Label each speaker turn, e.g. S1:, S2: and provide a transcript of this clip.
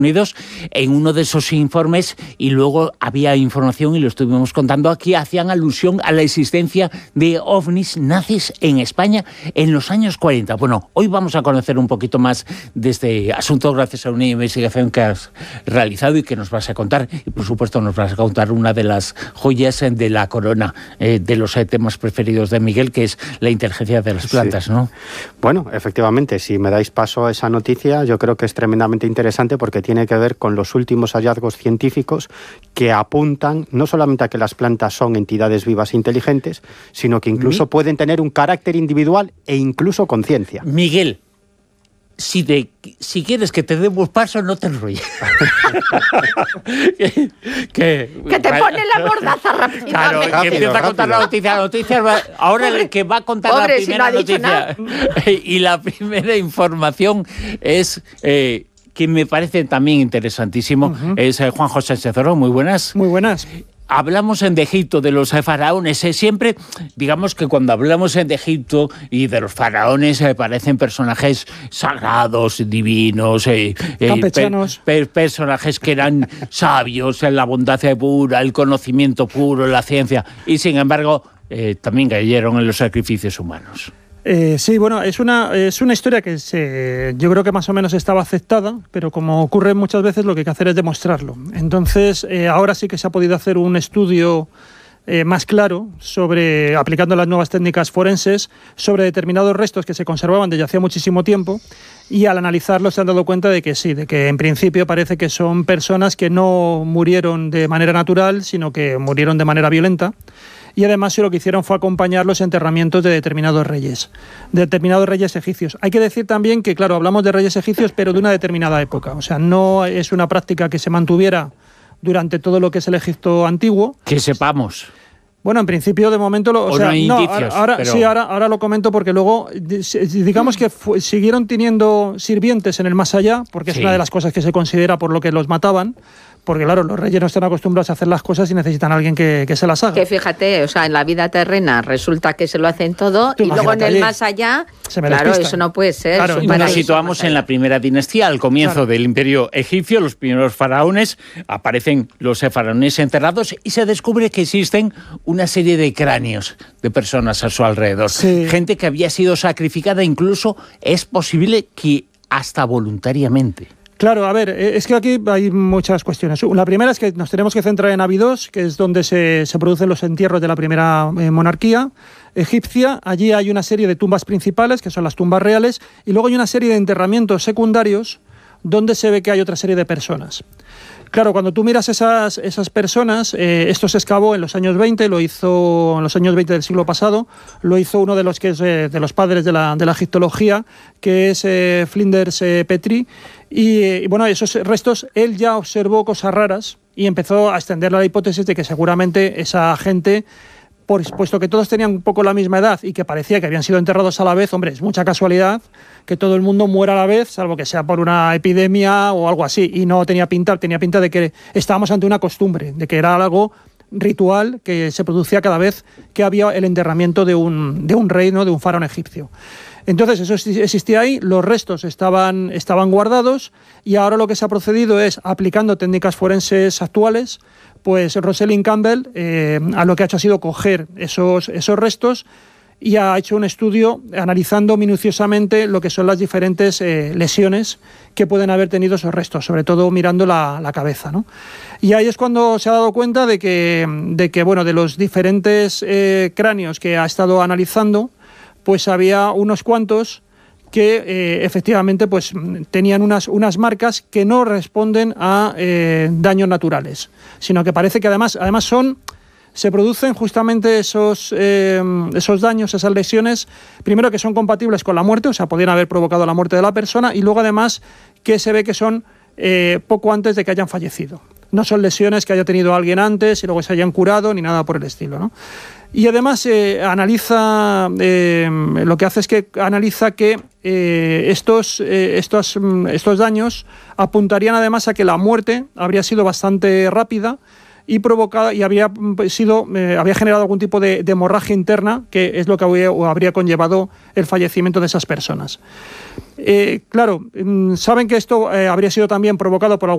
S1: Unidos en uno de esos informes, y luego había información, y lo estuvimos contando aquí, hacían alusión a la existencia de ovnis nazis en España en los años 40. Bueno, hoy vamos a conocer un poquito más de este asunto gracias a una investigación que has realizado y que nos vas a contar, y por supuesto nos vas a contar una de las joyas de la corona, de los temas preferidos de Miguel, que es la inteligencia de las plantas, ¿no?
S2: Bueno, efectivamente, si me dais paso a esa noticia, yo creo que es tremendamente interesante porque tiene que ver con los últimos hallazgos científicos que apuntan no solamente a que las plantas son entidades vivas e inteligentes, sino que incluso pueden tener un carácter individual e incluso conciencia.
S1: Miguel, si quieres que te demos paso, no te enrolles. que
S3: te pone la mordaza rápidamente.
S1: Claro, que empieza a contar la noticia. Ahora el que va a contar la primera noticia y la primera información es... que me parece también interesantísimo, es Juan José Cezoro. Muy buenas.
S4: Muy buenas.
S1: Hablamos de Egipto, de los faraones. Siempre, digamos que cuando hablamos de Egipto y de los faraones, parecen personajes sagrados, divinos,
S4: campechanos.
S1: Personajes que eran sabios, en la bondad pura, el conocimiento puro, la ciencia. Y sin embargo, también cayeron en los sacrificios humanos.
S4: Sí, bueno, es una historia que yo creo que más o menos estaba aceptada, pero como ocurre muchas veces, lo que hay que hacer es demostrarlo. Entonces, ahora sí que se ha podido hacer un estudio más claro aplicando las nuevas técnicas forenses sobre determinados restos que se conservaban desde hacía muchísimo tiempo, y al analizarlos se han dado cuenta de que sí, de que en principio parece que son personas que no murieron de manera natural, sino que murieron de manera violenta. Y además lo que hicieron fue acompañar los enterramientos de determinados reyes egipcios. Hay que decir también que, claro, hablamos de reyes egipcios, pero de una determinada época. O sea, no es una práctica que se mantuviera durante todo lo que es el Egipto antiguo.
S1: Que sepamos.
S4: Bueno, en principio, de momento... Ahora lo comento porque luego, digamos que siguieron teniendo sirvientes en el más allá, porque es una de las cosas que se considera por lo que los mataban. Porque, claro, los reyes no están acostumbrados a hacer las cosas y necesitan a alguien que se las haga.
S3: Que fíjate, o sea, en la vida terrena resulta que se lo hacen todo y luego en el más allá, claro, eso no puede ser.
S1: Claro, nos situamos en la primera dinastía, al comienzo del imperio egipcio, los primeros faraones, aparecen los faraones enterrados y se descubre que existen una serie de cráneos de personas a su alrededor. Sí. Gente que había sido sacrificada, incluso es posible que hasta voluntariamente.
S4: Claro, a ver, es que aquí hay muchas cuestiones. La primera es que nos tenemos que centrar en Abidos, que es donde se producen los entierros de la primera monarquía egipcia. Allí hay una serie de tumbas principales, que son las tumbas reales, y luego hay una serie de enterramientos secundarios donde se ve que hay otra serie de personas. Claro, cuando tú miras esas personas, esto se excavó en los años 20, lo hizo en los años 20 del siglo pasado, lo hizo uno de los que es de los padres de la egiptología, que es Flinders Petrie, y bueno, esos restos, él ya observó cosas raras y empezó a extender la hipótesis de que seguramente esa gente, puesto que todos tenían un poco la misma edad y que parecía que habían sido enterrados a la vez, hombre, es mucha casualidad que todo el mundo muera a la vez, salvo que sea por una epidemia o algo así, y no tenía pinta de que estábamos ante una costumbre, de que era algo ritual que se producía cada vez que había el enterramiento de un rey, ¿no?, de un faraón egipcio. Entonces eso existía ahí, los restos estaban guardados, y ahora lo que se ha procedido es, aplicando técnicas forenses actuales, pues Rosalind Campbell a lo que ha hecho ha sido coger esos restos y ha hecho un estudio analizando minuciosamente lo que son las diferentes lesiones que pueden haber tenido esos restos, sobre todo mirando la cabeza, ¿no? Y ahí es cuando se ha dado cuenta de que bueno, de los diferentes cráneos que ha estado analizando, pues había unos cuantos que efectivamente pues tenían unas marcas que no responden a daños naturales, sino que parece que además se producen justamente esos daños, esas lesiones, primero que son compatibles con la muerte, o sea, podrían haber provocado la muerte de la persona, y luego además que se ve que son poco antes de que hayan fallecido. No son lesiones que haya tenido alguien antes y luego se hayan curado ni nada por el estilo, ¿no? Y además analiza, lo que hace es que analiza que estos daños apuntarían además a que la muerte habría sido bastante rápida y provocada, y había generado algún tipo de hemorragia interna, que es lo que habría conllevado el fallecimiento de esas personas. Claro, saben que esto habría sido también provocado por